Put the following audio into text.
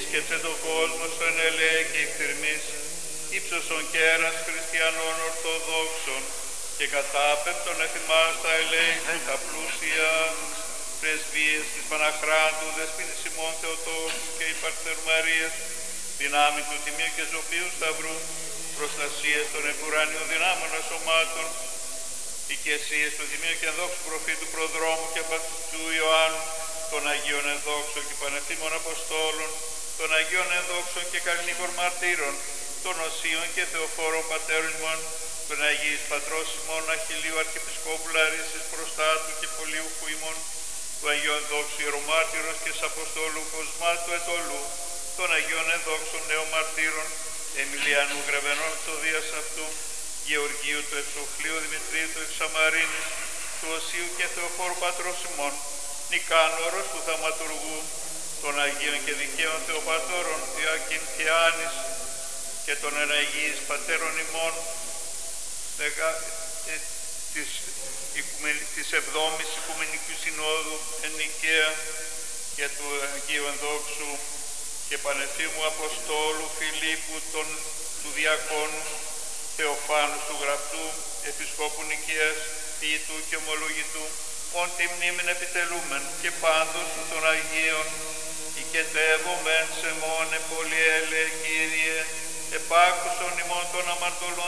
επίσκεψε τον κόσμο στον ελέη και εκτιρμής, ύψωσον κέρας χριστιανών ορθοδόξων και κατάπεπτον εφημάς τα ελέη σου τα πλούσια πρεσβείες της Παναχράντου, δεσποίνης ημών Θεοτόκου και η Παρθένου Μαρίας, δυνάμει του Τιμίου και Ζωοποιού Σταυρού, προστασίες των επουρανίων δυνάμεων ασωμάτων, οικεσίες του Τιμίου και Ενδόξου Προφήτου Προδρόμου και Παπτιστού Ιωάννου, των Αγίων Ενδόξων και Πανευθύμων Αποστόλων, των Αγίων Ενδόξων και Καλλινίκων Μαρτύρων, των Οσίων και Θεοφόρων Πατέρων ημών, των Αγίης Πατρός ημών Αχιλίου Αρχιεπισκόπου Λαρίσης Προστάτου και Πολιούχου ημών, του Αγίου Ενδόξου Ιερομάρτυρος και Αποστόλου Κοσμάτου Ετωλού, των Αγίων Ενδόξων Νεομαρτύρων, Εμιλιανού Γρεβενών Ψωδίας αυτού, Γεωργίου του Ευσοχλίου Δημητρίου του Εξαμαρίνης, του Οσίου και Θεοφόρου Πατρός ημών, Νικάνωρος του Θαυματουργού, των Αγίων και Δικαίων Θεοπατώρων Ιωακήμ και Άνης και των Εναγίης Πατέρων ημών της 7ης Οικουμενικού Συνόδου εν Νικαία και του Αγίου Ενδόξου και Πανεφήμου Αποστόλου Φιλίππου του Διακόνου Θεοφάνου του Γραπτού, Επισκόπου Νικαίας, Ποιητού και Ομολογητού, ον τη μνήμην επιτελούμεν και πάντως των Αγίων, οικετεύομεν σε μόνε πολυέλε, Κύριε, επάκουσον ημών των αμαρτωλών